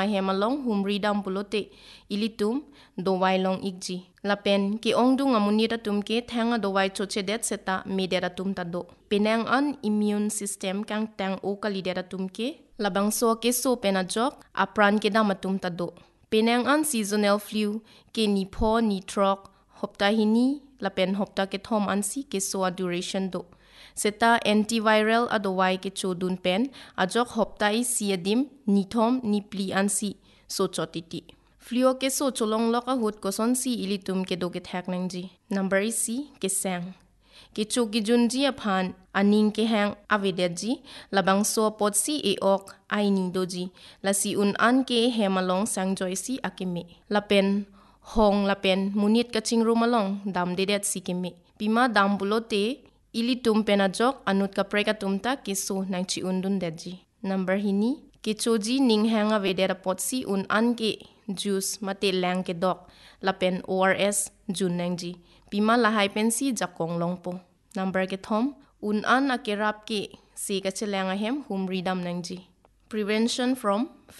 nga hemalong humridam pulote ilitum dowai long igji lapen ki ongdu nga munira tumke thanga dowai choche det seta medera tum tado penang an immune system kang tang o kalidera tumke labang so ke so penajok apran ke damatum tado penang an seasonal flu ke ni pho ni trok hopta hini lapen hopta ke thom ansi ke so duration do seta antiviral adowai ke chodun pen ajok hopta I siadim nithom nipli ansi so chotiti flu ke so cholong loka hut koson si ilitum ke doge thak nangji number si ke sang ke choki junji aphan aning ke hang avedeji labang so pot si e ok aini doji lasi un an ke hemalong sangjoi si akime lapen hong lapen munit ka chingru malong dam dedet sikime pima dam bulote ilitum penajok anut ka preka tumta keso nangchi undun deji number hini ke choji ning hanga vedera potsi un an ke juice mate lang ke dok lapen ORS jun nangji pima lahai pensi jakong longpo number ke thom un an akerap ke se ka chelanga hem humridam nangji prevention from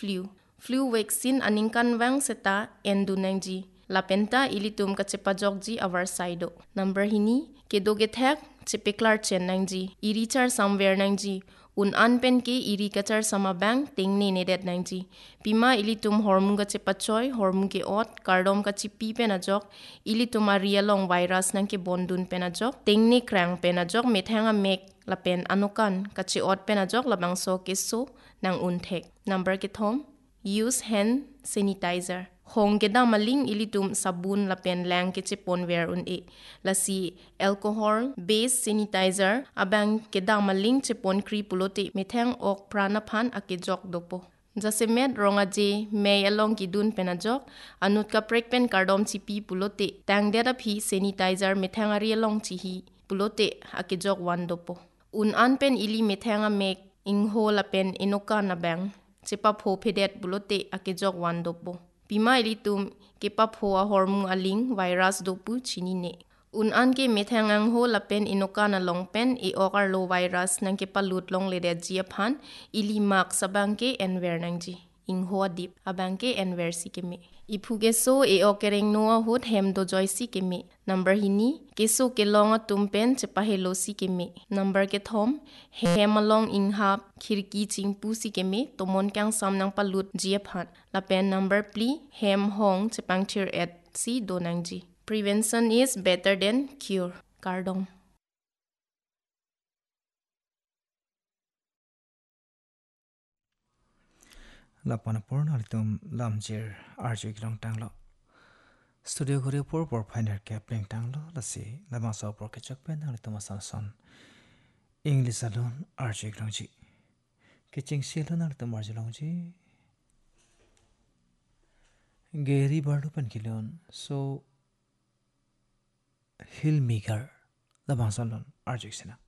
flu vaccine aningkan wang seta endu nangji lapenta ilitum ka chepajok ji our side number hini ke doge thak chepeklar chen nangji iri char somewhere nangji un anpen ke iri kachar sama bang tengne nedet nangji pima ilitum hormung ka chepachoy hormung ke ot kardom ka chipi penajok ilitum arialong virus nang ke bondun penajok tengne krang penajok methanga mek lapen anukan ka che ot penajok labang so ke so nang unthek number ke thom use hand sanitizer hong ke damaling ilitum sabun lapen lang ke chepon ver un e lasi alcohol based sanitizer abang ke damaling chepon kri pulote methang ok prana phan ake jok dopo jase met ronga je may along ki dun penajok anut ka prek pen kardom chipi pulote tang dera phi sanitizer methang ari along chi hi pulote ake jok wan dopo un an pen ili methanga mek ingho lapen inoka na bang chepa pho phedet pulote ake jok wan dopo pima ilitum kepa phoa hormung aling virus dopu chinine un an ke methangang ho lapen inoka na longpen e okar lo virus nang ke palut long le de jia phan ili mak sabang ke enver nangji ingho dip abang ke enver sikeme iphuge so e okereng noa hot hem do joy sikeme number hini keso ke longa tumpen chepa helo sikeme number ke thom hemalong inghap khirki chingpu sikeme tomon kyang samnang palut jia phan lapen number pli hem hong chepang thir at si donangji prevention is better than cure kardom lapana porn alitum lamjir arju grong tanglo studio gore por finder ke pling tanglo lasi lama so por ke chakpen alitum asan english alon arju grongji ke chingsil na alitum arju longji geri bardu pen kilon so hill maker lama salon arju sina